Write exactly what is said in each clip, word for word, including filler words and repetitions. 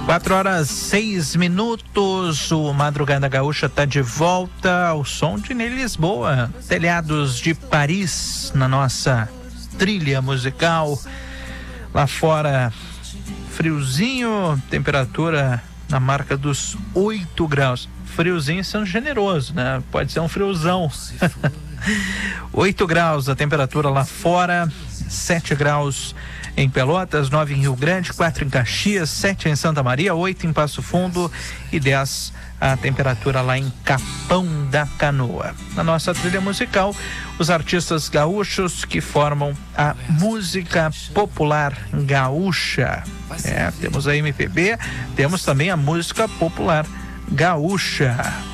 Quatro horas, seis minutos, o Madrugada Gaúcha está de volta ao som de Ney Lisboa, Telhados de Paris, na nossa trilha musical. Lá fora, friozinho, temperatura na marca dos oito graus. Friozinho sendo generoso, né? Pode ser um friozão. oito graus a temperatura lá fora, sete graus em Pelotas, nove em Rio Grande, quatro em Caxias, sete em Santa Maria, oito em Passo Fundo e dez a temperatura lá em Capão da Canoa. Na nossa trilha musical, os artistas gaúchos que formam a música popular gaúcha. É, temos a M P B, temos também a música popular gaúcha.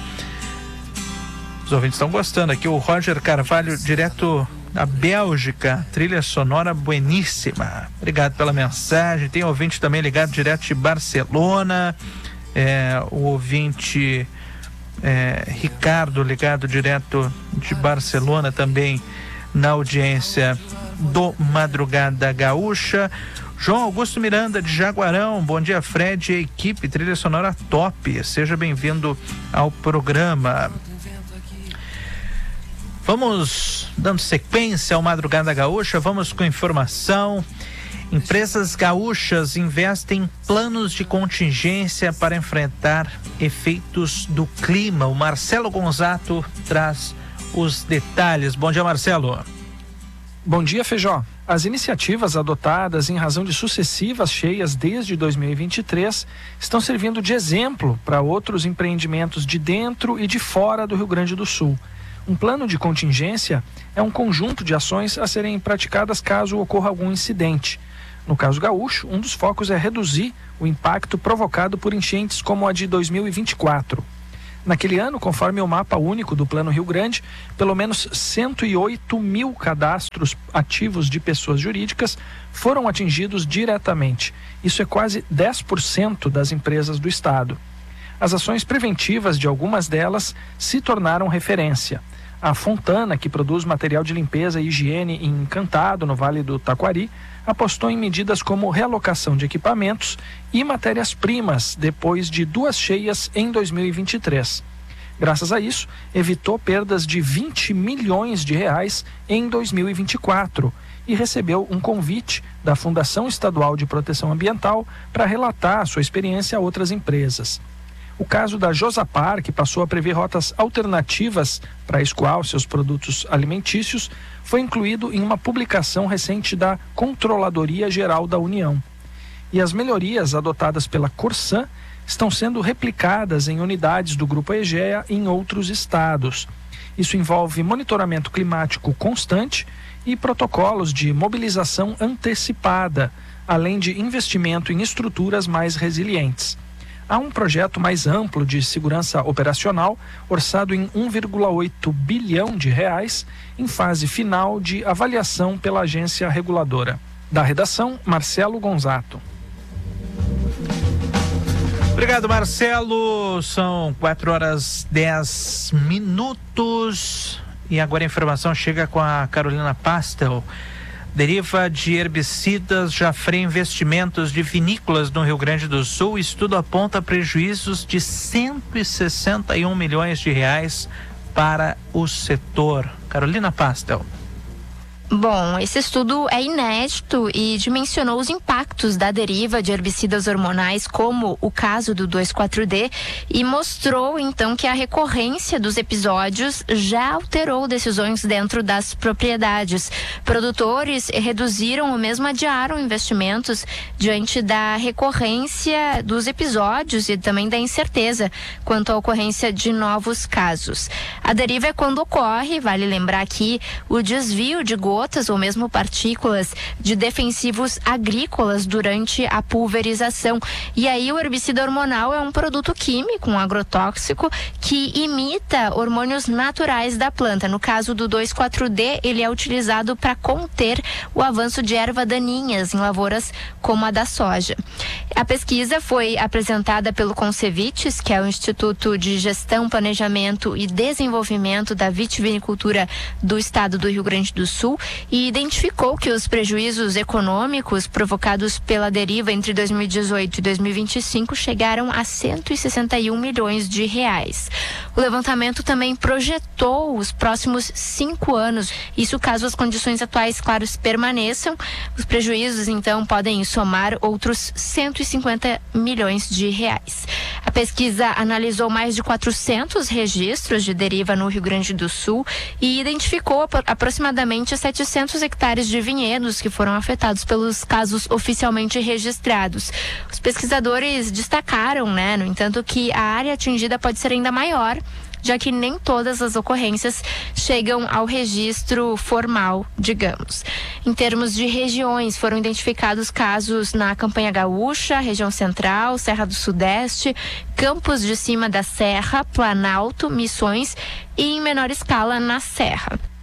Os ouvintes estão gostando aqui. O Roger Carvalho, direto da Bélgica, trilha sonora bueníssima. Obrigado pela mensagem. Tem ouvinte também ligado direto de Barcelona. É, o ouvinte é, Ricardo, ligado direto de Barcelona, também na audiência do Madrugada Gaúcha. João Augusto Miranda, de Jaguarão, bom dia, Fred e equipe, trilha sonora top, seja bem-vindo ao programa. Vamos dando sequência ao Madrugada Gaúcha, vamos com informação. Empresas gaúchas investem em planos de contingência para enfrentar efeitos do clima. O Marcelo Gonzato traz os detalhes. Bom dia, Marcelo. Bom dia, Feijó. As iniciativas adotadas em razão de sucessivas cheias desde dois mil e vinte e três estão servindo de exemplo para outros empreendimentos de dentro e de fora do Rio Grande do Sul. Um plano de contingência é um conjunto de ações a serem praticadas caso ocorra algum incidente. No caso gaúcho, um dos focos é reduzir o impacto provocado por enchentes como a de dois mil e vinte e quatro. Naquele ano, conforme o mapa único do Plano Rio Grande, pelo menos cento e oito mil cadastros ativos de pessoas jurídicas foram atingidos diretamente. Isso é quase dez por cento das empresas do estado. As ações preventivas de algumas delas se tornaram referência. A Fontana, que produz material de limpeza e higiene em Encantado, no Vale do Taquari, apostou em medidas como realocação de equipamentos e matérias-primas depois de duas cheias em dois mil e vinte e três. Graças a isso, evitou perdas de vinte milhões de reais em dois mil e vinte e quatro e recebeu um convite da Fundação Estadual de Proteção Ambiental para relatar a sua experiência a outras empresas. O caso da Josapar, que passou a prever rotas alternativas para escoar os seus produtos alimentícios, foi incluído em uma publicação recente da Controladoria Geral da União. E as melhorias adotadas pela Corsan estão sendo replicadas em unidades do Grupo Egea em outros estados. Isso envolve monitoramento climático constante e protocolos de mobilização antecipada, além de investimento em estruturas mais resilientes. Há um projeto mais amplo de segurança operacional, orçado em um vírgula oito bilhão de reais, em fase final de avaliação pela agência reguladora. Da redação, Marcelo Gonzato. Obrigado, Marcelo. São quatro horas dez minutos. E agora a informação chega com a Carolina Pastel. Deriva de herbicidas já freia investimentos de vinícolas no Rio Grande do Sul. Estudo aponta prejuízos de cento e sessenta e um milhões de reais para o setor. Carolina Pastel. Bom, esse estudo é inédito e dimensionou os impactos da deriva de herbicidas hormonais, como o caso do dois quatro D, e mostrou então que a recorrência dos episódios já alterou decisões dentro das propriedades. Produtores reduziram ou mesmo adiaram investimentos diante da recorrência dos episódios e também da incerteza quanto à ocorrência de novos casos. A deriva é quando ocorre, vale lembrar aqui, o desvio de gotas ou mesmo partículas de defensivos agrícolas durante a pulverização. E aí o herbicida hormonal é um produto químico, um agrotóxico, que imita hormônios naturais da planta. No caso do dois quatro D, ele é utilizado para conter o avanço de erva daninhas em lavouras como a da soja. A pesquisa foi apresentada pelo Concevites, que é o Instituto de Gestão, Planejamento e Desenvolvimento da Vitivinicultura do Estado do Rio Grande do Sul, e identificou que os prejuízos econômicos provocados pela deriva entre dois mil e dezoito e dois mil e vinte e cinco chegaram a cento e sessenta e um milhões de reais. O levantamento também projetou os próximos cinco anos, isso caso as condições atuais, claro, permaneçam. Os prejuízos, então, podem somar outros cento e cinquenta milhões de reais. A pesquisa analisou mais de quatrocentos registros de deriva no Rio Grande do Sul e identificou aproximadamente setecentos hectares de vinhedos que foram afetados pelos casos oficialmente registrados. Os pesquisadores destacaram, né, no entanto, que a área atingida pode ser ainda maior, já que nem todas as ocorrências chegam ao registro formal, digamos. Em termos de regiões, foram identificados casos na Campanha Gaúcha, região central, Serra do Sudeste, Campos de Cima da Serra, Planalto, Missões e, em menor escala, na Serra.